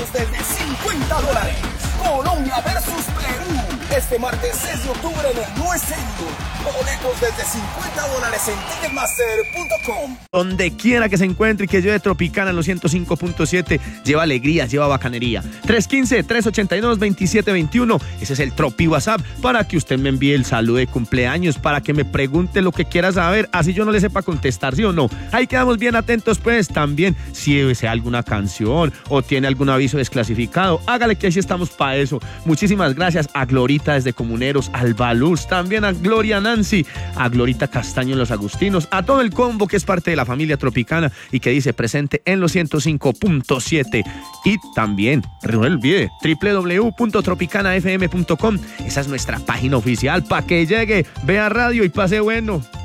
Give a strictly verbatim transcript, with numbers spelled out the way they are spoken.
boletos desde cincuenta dólares. Colombia versus Perú. Este martes seis de octubre en el U S A. Boletos desde cincuenta dólares en ticketmaster punto com. Donde quiera que se encuentre y que lleve Tropicana en los ciento cinco punto siete, lleva alegría, lleva bacanería. tres uno cinco, tres ocho dos, dos siete dos uno. Ese es el Tropi WhatsApp para que usted me envíe el saludo de cumpleaños, para que me pregunte lo que quiera saber, así yo no le sepa contestar, ¿sí o no? Ahí quedamos bien atentos, pues. También, si desea alguna canción o tiene algún aviso desclasificado, hágale, que así estamos para eso. Muchísimas gracias a Glorita desde Comuneros, al Baluz, también a Gloria Nancy, a Glorita Castaño en Los Agustinos, a todo el combo que es parte de la familia Tropicana y que dice presente en los ciento cinco punto siete. Y también, no olvide, doble u doble u doble u punto tropicana f m punto com. Esa es nuestra página oficial para que llegue, vea radio y pase bueno.